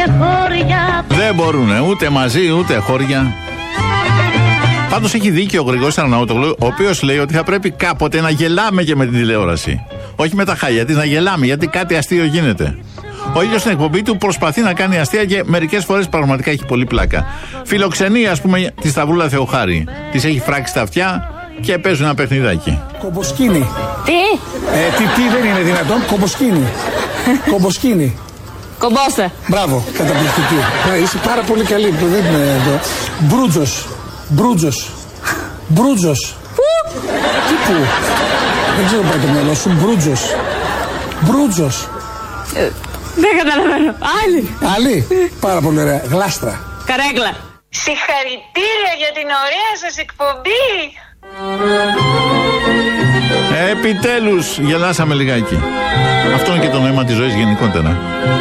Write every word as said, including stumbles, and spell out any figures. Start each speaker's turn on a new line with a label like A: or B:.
A: χώρια.
B: Δεν μπορούνε ούτε μαζί ούτε χώρια. Πάντως έχει δίκιο ο Γρηγόρης Αρναούτογλου, ο οποίος λέει ότι θα πρέπει κάποτε να γελάμε και με την τηλεόραση. Όχι με τα χάλια της, να γελάμε, γιατί κάτι αστείο γίνεται. Ο ίδιος στην εκπομπή του προσπαθεί να κάνει αστεία και μερικές φορές πραγματικά έχει πολύ πλάκα. Φιλοξενεί, ας πούμε, τη Σταυρούλα Θεοχάρη. Της έχει φράξει τα αυτιά και παίζουν ένα παιχνιδάκι.
C: Κομποσκίνη.
A: Τι?
C: Ε, τι, τι δεν είναι δυνατόν, κομποσκίνη. Κομποσκίνη.
A: Κομπόστε.
C: Μπράβο, καταπληκτική. Ε, είσαι πάρα πολύ καλή. Δεν είναι εδώ. Μπρούτζος. Μπρούτζος. Μπρούτζος.
A: Πού?
C: Τι πού? Δεν ξέρω πάει το μυαλό σου. Μπρούτζος. Μπρούτζος.
A: Ε, δεν καταλαβαίνω. Άλλη.
C: Άλλη. Πάρα πολύ ωραία. Γλάστρα.
A: Καρέκλα.
D: Συγχαρητήρια για την ωραία σας εκπομπή.
B: Επιτέλους γελάσαμε λιγάκι. Αυτό είναι και το νόημα της ζωής γενικότερα.